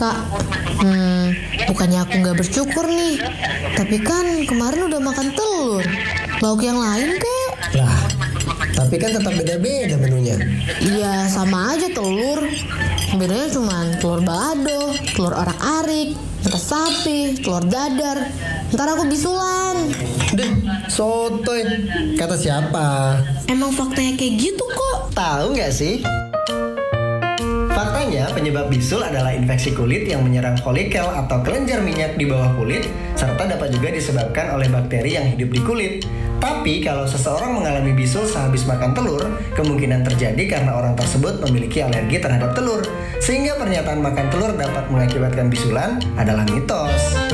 Kak. Bukannya aku nggak bersyukur nih, tapi kan kemarin udah makan telur. Lauk yang lain kek? Lah, tapi kan tetap beda-beda menunya. Iya, sama aja telur. Bedanya cuma telur balado, telur arak-arik, mata sapi, telur dadar. Ntar aku bisulan. Deh, sotoy. Kata siapa? Emang faktanya kayak gitu kok. Tahu nggak sih? Faktanya, penyebab bisul adalah infeksi kulit yang menyerang folikel atau kelenjar minyak di bawah kulit, serta dapat juga disebabkan oleh bakteri yang hidup di kulit. Tapi kalau seseorang mengalami bisul sehabis makan telur, kemungkinan terjadi karena orang tersebut memiliki alergi terhadap telur. Sehingga pernyataan makan telur dapat mengakibatkan bisulan adalah mitos.